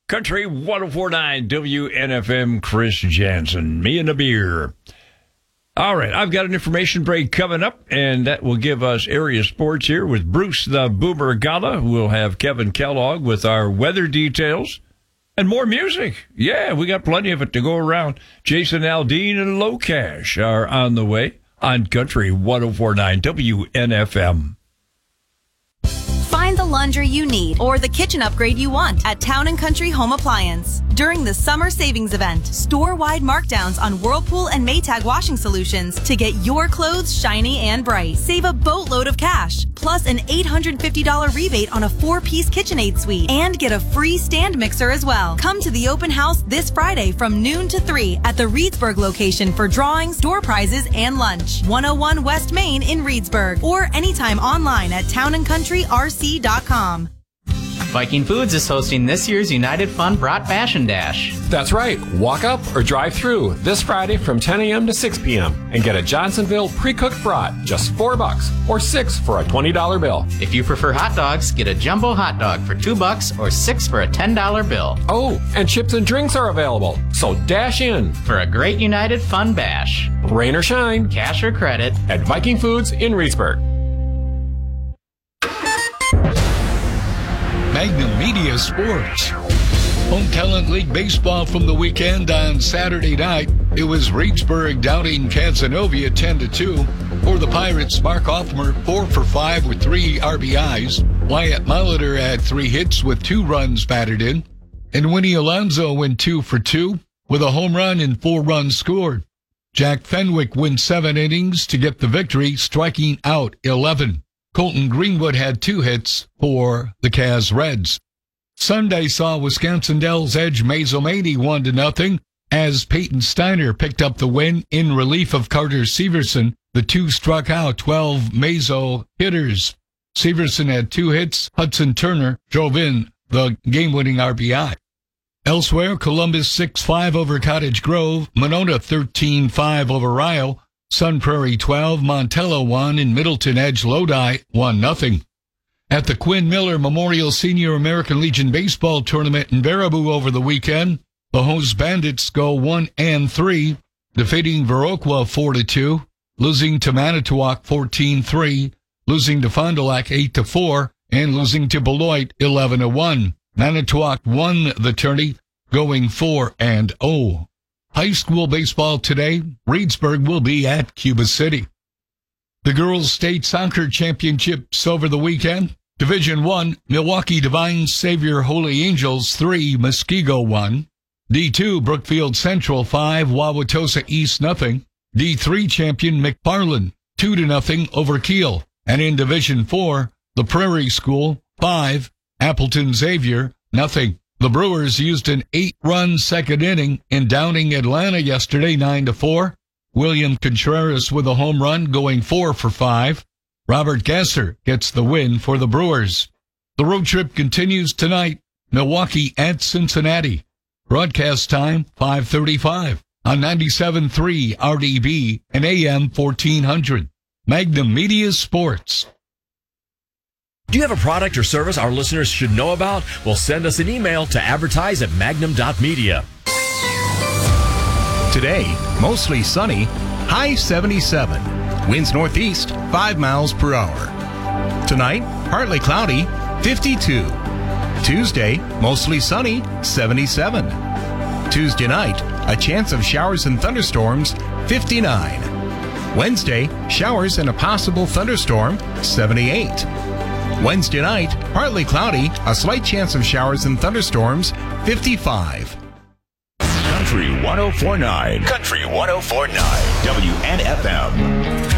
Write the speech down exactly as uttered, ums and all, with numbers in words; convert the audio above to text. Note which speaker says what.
Speaker 1: Country one oh four point nine W N F M, Chris Jansen, me and the beer. All right, I've got an information break coming up, and that will give us area sports here with Bruce the Boomer Gala. We'll have Kevin Kellogg with our weather details and more music. Yeah, we got plenty of it to go around. Jason Aldean and Low Cash are on the way on Country one oh four point nine W N F M.
Speaker 2: Find the laundry you need or the kitchen upgrade you want at Town and Country Home Appliance. During the Summer Savings Event, store-wide markdowns on Whirlpool and Maytag washing solutions to get your clothes shiny and bright. Save a boatload of cash, plus an eight hundred fifty dollars rebate on a four-piece KitchenAid suite, and get a free stand mixer as well. Come to the open house this Friday from noon to three at the Reedsburg location for drawings, door prizes, and lunch. one oh one West Main in Reedsburg, or anytime online at town and country r c dot com.
Speaker 3: Viking Foods is hosting this year's United Fun Brat Fashion Dash.
Speaker 4: That's right. Walk up or drive through this Friday from ten a.m. to six p.m. and get a Johnsonville pre-cooked brat, just four bucks, or six for a twenty dollar bill.
Speaker 3: If you prefer hot dogs, get a jumbo hot dog for two bucks or six for a ten dollar bill.
Speaker 4: Oh, and chips and drinks are available, so dash in
Speaker 3: for a great United Fun Bash.
Speaker 4: Rain or shine,
Speaker 3: cash or credit,
Speaker 4: at Viking Foods in Reedsburg.
Speaker 5: Magnum Media Sports. Home Talent League baseball from the weekend on Saturday night. It was Reedsburg doubting Cazenovia ten to two. For the Pirates, Mark Hoffmer four for five with three R B Is. Wyatt Molitor had three hits with two runs batted in. And Winnie Alonso went two for two with a home run and four runs scored. Jack Fenwick went seven innings to get the victory, striking out eleven. Colton Greenwood had two hits for the Caz Reds. Sunday saw Wisconsin Dells edge Mazo one to nothing as Peyton Steiner picked up the win in relief of Carter Severson. The two struck out twelve Mazo hitters. Severson had two hits. Hudson Turner drove in the game-winning R B I. Elsewhere, Columbus six five over Cottage Grove. Monona thirteen five over Ryle. Sun Prairie twelve, Montello one, and Middleton edge Lodi one nothing. At the Quinn Miller Memorial Senior American Legion Baseball Tournament in Baraboo over the weekend, the Hose Bandits go one and three, defeating Viroqua four to two, losing to Manitowoc fourteen three, losing to Fond du Lac eight to four, and losing to Beloit eleven to one. Manitowoc won the tourney, going four and oh. High school baseball today, Reedsburg will be at Cuba City. The Girls State Soccer Championships over the weekend. Division one, Milwaukee Divine Savior Holy Angels three, Muskego one. D two, Brookfield Central five, Wauwatosa East nothing. D three champion McFarland two to nothing over Kiel. And in Division four, the Prairie School five, Appleton Xavier nothing. The Brewers used an eight-run second inning in downing Atlanta yesterday nine to four. William Contreras with a home run going four for five. Robert Gasser gets the win for the Brewers. The road trip continues tonight. Milwaukee at Cincinnati. Broadcast time five thirty-five on ninety-seven point three R D B and A M fourteen hundred. Magnum Media Sports.
Speaker 6: Do you have a product or service our listeners should know about? Well, send us an email to advertise at magnum dot media.
Speaker 7: Today, mostly sunny, high seventy-seven. Winds northeast, five miles per hour. Tonight, partly cloudy, fifty-two. Tuesday, mostly sunny, seventy-seven. Tuesday night, a chance of showers and thunderstorms, fifty-nine. Wednesday, showers and a possible thunderstorm, seventy-eight. Wednesday night, partly cloudy, a slight chance of showers and thunderstorms, fifty-five.
Speaker 8: Country one oh four point nine. Country one oh four point nine. W N F M.